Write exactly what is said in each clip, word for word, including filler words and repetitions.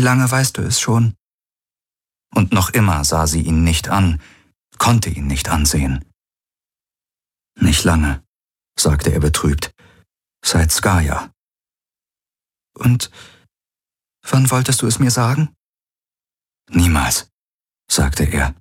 lange weißt du es schon?« Und noch immer sah sie ihn nicht an, konnte ihn nicht ansehen. »Nicht lange«, sagte er betrübt, »seit Skaja.« »Und wann wolltest du es mir sagen?« »Niemals«, sagte er.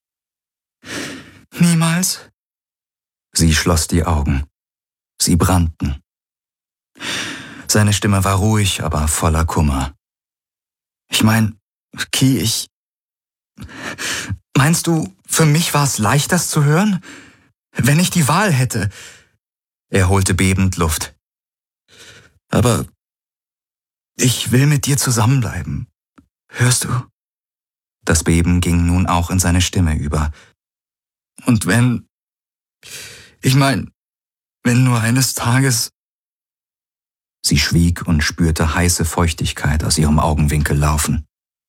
»Niemals?« Sie schloss die Augen. Sie brannten. Seine Stimme war ruhig, aber voller Kummer. »Ich mein, Ki, ich... Meinst du, für mich war es leicht, das zu hören? Wenn ich die Wahl hätte?« Er holte bebend Luft. »Aber ich will mit dir zusammenbleiben. Hörst du?« Das Beben ging nun auch in seine Stimme über. »Und wenn... Ich mein, wenn nur eines Tages...« Sie schwieg und spürte heiße Feuchtigkeit aus ihrem Augenwinkel laufen.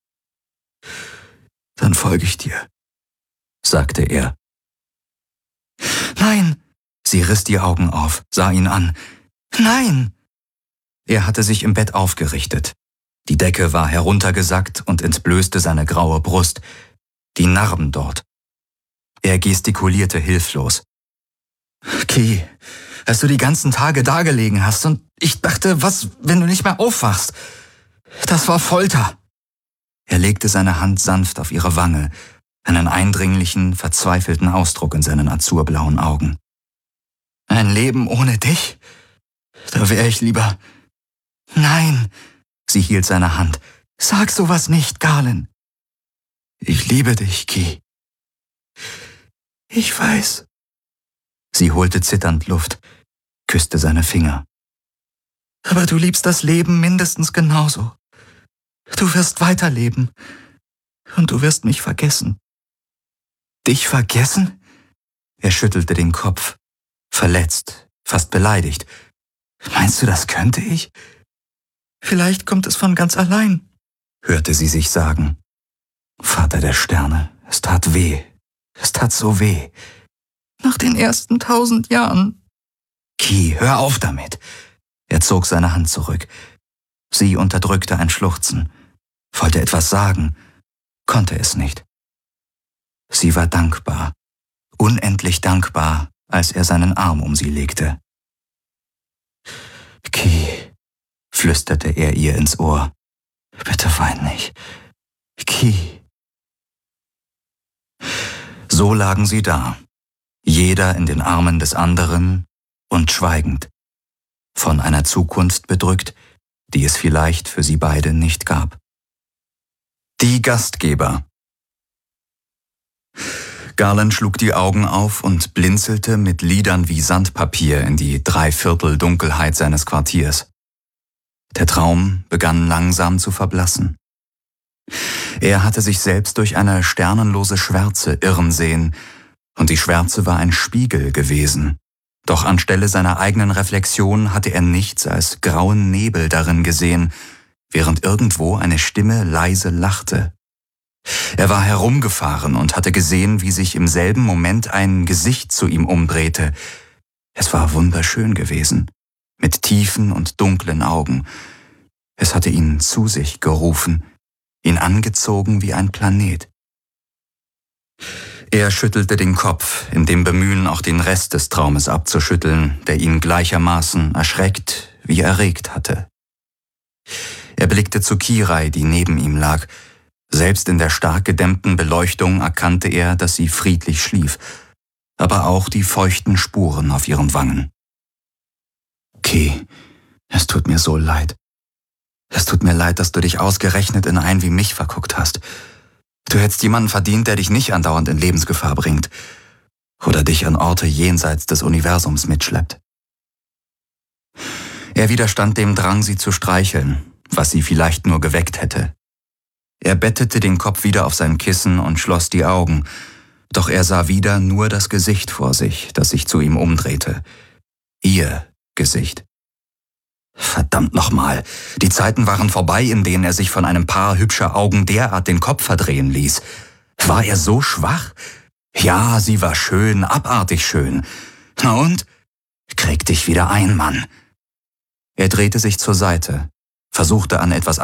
»Dann folge ich dir«, sagte er. »Nein!« Sie riss die Augen auf, sah ihn an. »Nein!« Er hatte sich im Bett aufgerichtet. Die Decke war heruntergesackt und entblößte seine graue Brust, die Narben dort. Er gestikulierte hilflos. »Ki, als du die ganzen Tage dagelegen hast und ich dachte, was, wenn du nicht mehr aufwachst? Das war Folter.« Er legte seine Hand sanft auf ihre Wange, einen eindringlichen, verzweifelten Ausdruck in seinen azurblauen Augen. »Ein Leben ohne dich? Da wäre ich lieber...« »Nein«, sie hielt seine Hand. »Sag sowas nicht, Galen.« »Ich liebe dich, Ki.« »Ich weiß.« Sie holte zitternd Luft, küsste seine Finger. »Aber du liebst das Leben mindestens genauso. Du wirst weiterleben und du wirst mich vergessen.« »Dich vergessen?« Er schüttelte den Kopf, verletzt, fast beleidigt. »Meinst du, das könnte ich?« »Vielleicht kommt es von ganz allein«, hörte sie sich sagen. »Vater der Sterne, es tat weh, es tat so weh. Nach den ersten tausend Jahren.« »Ki, hör auf damit!« Er zog seine Hand zurück. Sie unterdrückte ein Schluchzen, wollte etwas sagen, konnte es nicht. Sie war dankbar, unendlich dankbar, als er seinen Arm um sie legte. »Ki«, flüsterte er ihr ins Ohr, »bitte wein nicht. Ki.« So lagen sie da, jeder in den Armen des anderen und schweigend, von einer Zukunft bedrückt, die es vielleicht für sie beide nicht gab. Die Gastgeber. Galen schlug die Augen auf und blinzelte mit Lidern wie Sandpapier in die Dreiviertel-Dunkelheit seines Quartiers. Der Traum begann langsam zu verblassen. Er hatte sich selbst durch eine sternenlose Schwärze irren sehen, und die Schwärze war ein Spiegel gewesen. Doch anstelle seiner eigenen Reflexion hatte er nichts als grauen Nebel darin gesehen, während irgendwo eine Stimme leise lachte. Er war herumgefahren und hatte gesehen, wie sich im selben Moment ein Gesicht zu ihm umdrehte. Es war wunderschön gewesen, mit tiefen und dunklen Augen. Es hatte ihn zu sich gerufen, ihn angezogen wie ein Planet. Er schüttelte den Kopf, in dem Bemühen, auch den Rest des Traumes abzuschütteln, der ihn gleichermaßen erschreckt wie erregt hatte. Er blickte zu Kirai, die neben ihm lag. Selbst in der stark gedämmten Beleuchtung erkannte er, dass sie friedlich schlief, aber auch die feuchten Spuren auf ihren Wangen. »Ki, es tut mir so leid. Es tut mir leid, dass du dich ausgerechnet in einen wie mich verguckt hast. Du hättest jemanden verdient, der dich nicht andauernd in Lebensgefahr bringt oder dich an Orte jenseits des Universums mitschleppt.« Er widerstand dem Drang, sie zu streicheln, was sie vielleicht nur geweckt hätte. Er bettete den Kopf wieder auf sein Kissen und schloss die Augen, doch er sah wieder nur das Gesicht vor sich, das sich zu ihm umdrehte. Ihr Gesicht. Verdammt nochmal, die Zeiten waren vorbei, in denen er sich von einem Paar hübscher Augen derart den Kopf verdrehen ließ. War er so schwach? Ja, sie war schön, abartig schön. Na und? Krieg dich wieder ein, Mann. Er drehte sich zur Seite, versuchte an etwas